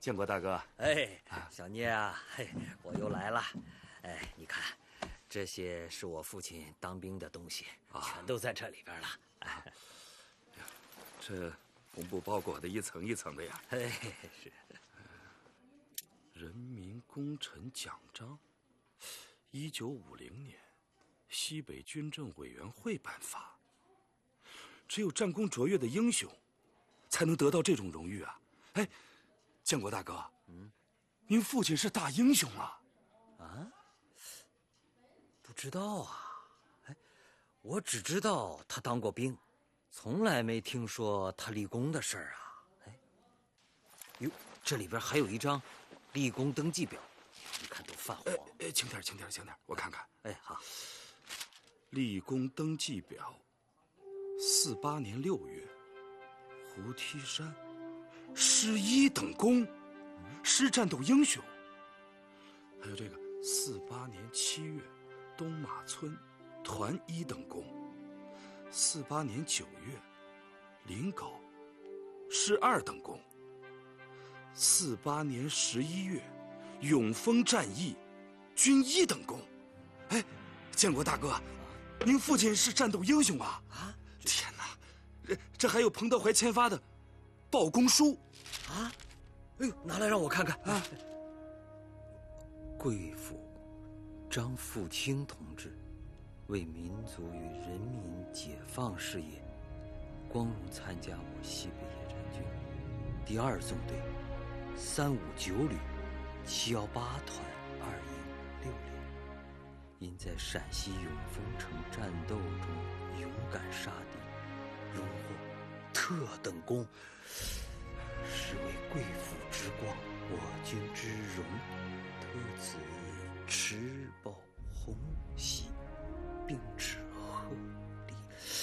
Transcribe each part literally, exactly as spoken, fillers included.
建国大哥。 哎，小聂啊，嘿，我又来了。哎，你看，这些是我父亲当兵的东西，啊、全都在这里边了。哎， 这红布包裹的一层一层的呀。 哎，是。 人民功臣奖章，一九五零年，西北军政委员会颁发。只有战功卓越的英雄，才能得到这种荣誉啊！哎，建国大哥，嗯，您父亲是大英雄啊！ 啊？不知道啊。哎，我只知道他当过兵，从来没听说他立功的事儿啊。哎，哟，这里边还有一张立功登记表，你看都泛黄。 哎，轻点，轻点，轻点，我看看。 哎，好。 立功登记表，四八年六月，胡梯山，师一等功，师战斗英雄。还有这个四八年七月，东马村，团一等功。四八年九月，临皋，师二等功。四八年十一月，永丰战役，军一等功。哎，建国大哥，您父亲是战斗英雄啊！啊，天哪，这这还有彭德怀签发的报功书啊！哎呦，拿来让我看看啊！贵府张富清同志为民族与人民解放事业，光荣参加我西北野战军第二纵队三五九旅七幺八团二营六连，因在陕西永丰城战斗中勇敢杀敌，荣获特等功，实为贵府之光，我军之荣，特此持报红喜，并致贺礼。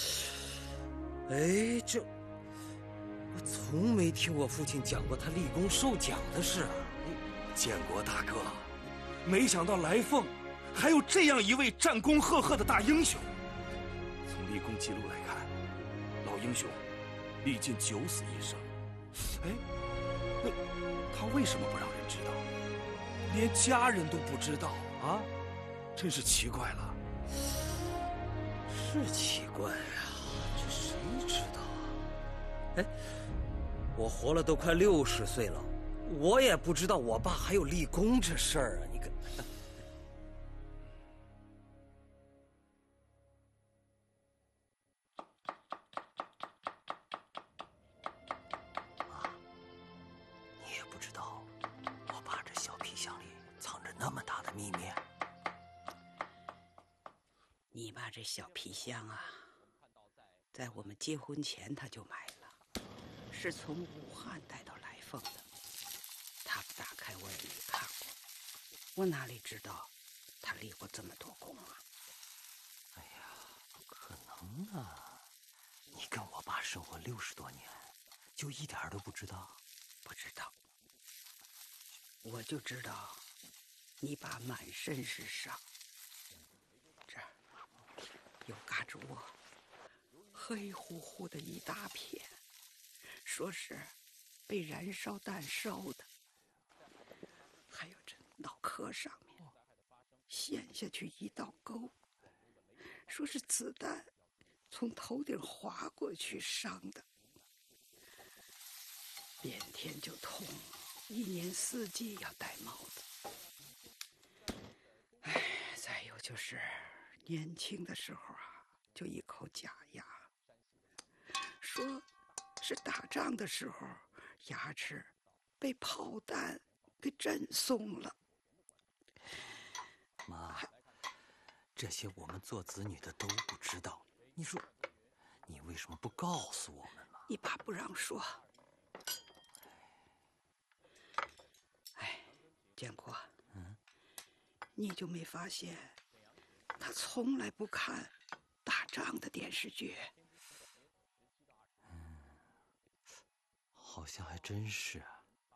哎，这我从没听我父亲讲过他立功受奖的事啊！ 建国大哥，没想到来凤还有这样一位战功赫赫的大英雄。从立功记录来看，老英雄历尽九死一生。哎，那他为什么不让人知道？连家人都不知道啊，真是奇怪了。 是奇怪啊，这谁知道啊？哎，我活了都快六十岁了，我也不知道我爸还有立功这事儿啊！你看，啊，你也不知道我爸这小皮箱里藏着那么大的秘密。 你爸这小皮箱啊，在我们结婚前他就买了，是从武汉带到来凤的。他不打开我也没看过，我哪里知道他立过这么多功啊？ 哎呀，不可能啊！你跟我爸生活六十多年，就一点都不知道？ 不知道，我就知道你爸满身是伤，这儿有嘎吱窝，黑乎乎的一大片，说是被燃烧弹烧的。还有这脑壳上面陷下去一道沟，说是子弹从头顶划过去伤的。变天就痛，一年四季要戴帽子。哎，再有就是年轻的时候啊，就一口假牙，说是打仗的时候牙齿被炮弹给震松了。 妈，这些我们做子女的都不知道，你说你为什么不告诉我们呢？ 你爸不让说。哎，建国，嗯，你就没发现他从来不看打仗的电视剧？ 嗯，好像还真是啊。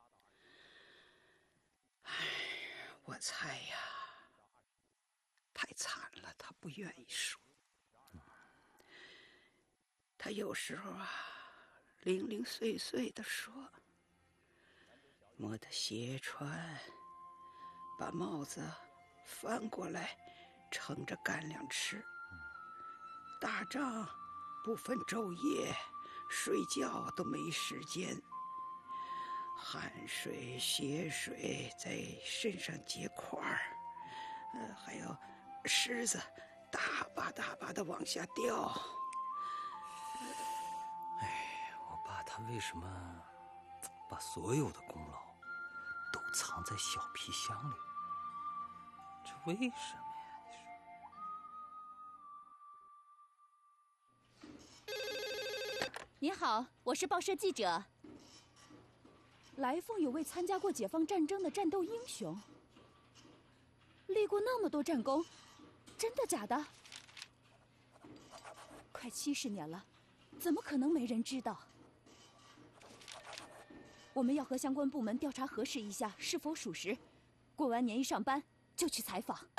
哎，我猜呀，太惨了，他不愿意说。嗯，他有时候啊，零零碎碎的说， 磨得斜穿，把帽子翻过来，盛着干粮吃。打仗不分昼夜，睡觉都没时间，汗水、血水在身上结块儿，呃，还有虱子大把大把的往下掉。 哎，我爸他为什么把所有的功劳都藏在小皮箱里？这为什么呀？ 你好，我是报社记者。来凤有位参加过解放战争的战斗英雄，立过那么多战功，真的假的？快七十年了，怎么可能没人知道？我们要和相关部门调查核实一下是否属实，过完年一上班就去采访。